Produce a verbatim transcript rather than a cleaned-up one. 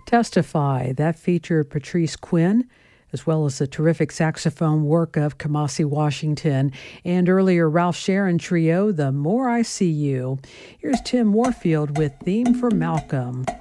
Testify. That featured Patrice Quinn, as well as the terrific saxophone work of Kamasi Washington, and earlier Ralph Sharon Trio, The More I See You. Here's Tim Warfield with Theme for Malcolm.